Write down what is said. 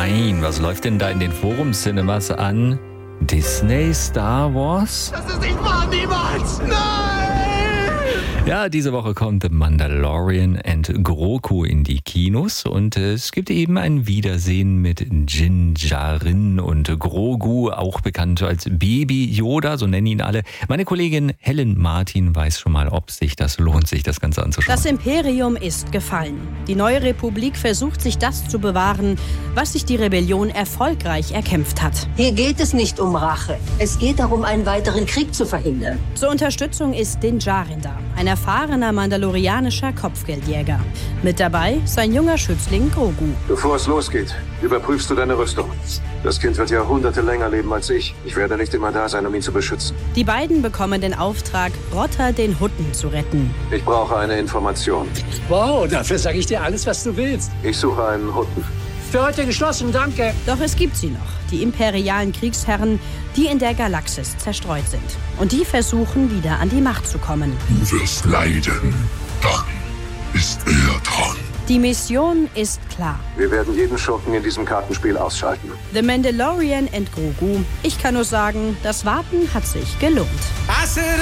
Nein, was läuft denn da in den Forum-Cinemas an? Disney Star Wars? Das ist nicht wahr, niemals! Nein! Ja, diese Woche kommt The Mandalorian and Grogu in die Kinos und es gibt eben ein Wiedersehen mit Din Djarin und Grogu, auch bekannt als Baby Yoda, so nennen ihn alle. Meine Kollegin Helen Martin weiß schon mal, ob sich das lohnt, sich das Ganze anzuschauen. Das Imperium ist gefallen. Die neue Republik versucht sich das zu bewahren, was sich die Rebellion erfolgreich erkämpft hat. Hier geht es nicht um Rache. Es geht darum, einen weiteren Krieg zu verhindern. Zur Unterstützung ist Din Djarin da, ein erfahrener mandalorianischer Kopfgeldjäger. Mit dabei sein junger Schützling Grogu. Bevor es losgeht, überprüfst du deine Rüstung. Das Kind wird Jahrhunderte länger leben als ich. Ich werde nicht immer da sein, um ihn zu beschützen. Die beiden bekommen den Auftrag, Rotter den Hutten zu retten. Ich brauche eine Information. Wow, dafür sage ich dir alles, was du willst. Ich suche einen Hutten. Für heute geschlossen, danke. Doch es gibt sie noch, die imperialen Kriegsherren, die in der Galaxis zerstreut sind. Und die versuchen, wieder an die Macht zu kommen. Du wirst leiden. Dann ist er dran. Die Mission ist klar. Wir werden jeden Schurken in diesem Kartenspiel ausschalten. The Mandalorian and Grogu. Ich kann nur sagen, das Warten hat sich gelohnt.